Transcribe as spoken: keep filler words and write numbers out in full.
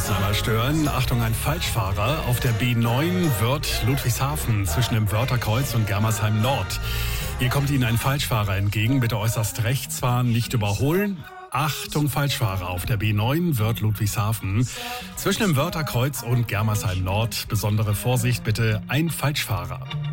müssen einmal stören. Achtung, ein Falschfahrer auf der B neun Wörth Ludwigshafen zwischen dem Wörtherkreuz und Germersheim Nord. Hier kommt Ihnen ein Falschfahrer entgegen. Bitte äußerst rechts fahren, nicht überholen. Achtung, Falschfahrer auf der B neun Wörth Ludwigshafen zwischen dem Wörtherkreuz und Germersheim Nord. Besondere Vorsicht bitte, ein Falschfahrer.